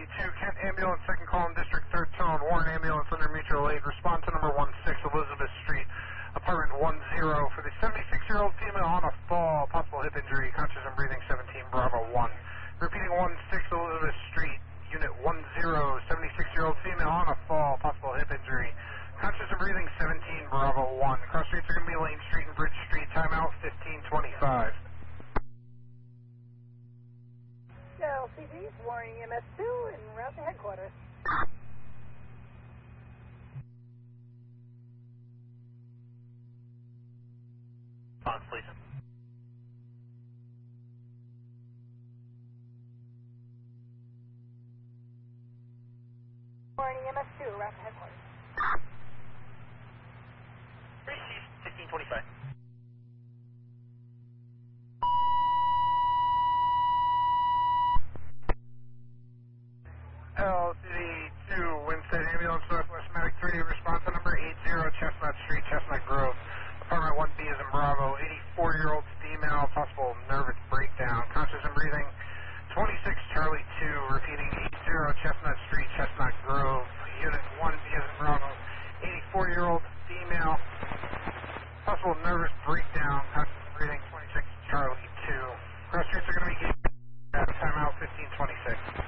Kent Ambulance, second column, District 3rd Tunnel, Warren Ambulance under mutual aid. Respond to number 16 Elizabeth Street, apartment 10 for the 76-year-old female on a fall, possible hip injury, conscious and breathing, 17 Bravo 1. Repeating 16 Elizabeth Street, unit 10, 76-year-old female on a fall, possible hip injury, conscious and breathing, 17 Bravo 1. Cross streets are going to be Lane Street and Bridge Street, timeout 15:25. LCD, Warren EMS 2, and route to headquarters. Response, please. Warren EMS 2, route to headquarters. 16:25. LCD 2, Winstead Ambulance, Northwest Medic 3, response to number 80 Chestnut Street, Chestnut Grove, apartment 1B is in Bravo, 84-year-old female, possible nervous breakdown, conscious and breathing, 26 Charlie 2, repeating 80 Chestnut Street, Chestnut Grove, unit 1B is in Bravo, 84-year-old female, possible nervous breakdown, conscious and breathing, 26 Charlie 2. Cross streets are going to be timeout 15:26.